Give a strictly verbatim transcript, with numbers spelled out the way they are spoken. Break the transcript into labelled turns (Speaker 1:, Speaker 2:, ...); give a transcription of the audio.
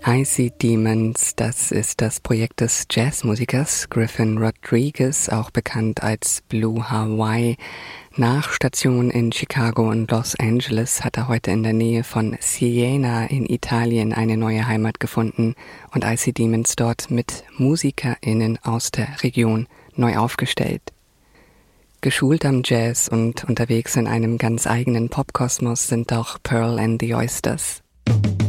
Speaker 1: Icy Demons, das ist das Projekt des Jazzmusikers Griffin Rodriguez, auch bekannt als Blue Hawaii. Nach Stationen in Chicago und Los Angeles hat er heute in der Nähe von Siena in Italien eine neue Heimat gefunden und Icy Demons dort mit MusikerInnen aus der Region neu aufgestellt. Geschult am Jazz und unterwegs in einem ganz eigenen Popkosmos sind auch Pearl and the Oysters.